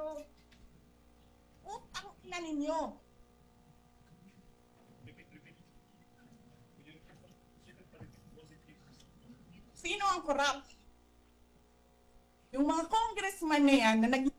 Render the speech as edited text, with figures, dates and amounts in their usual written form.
Utang ina ninyo. Sino ang corrupt? Yung mga congressman na yan na nag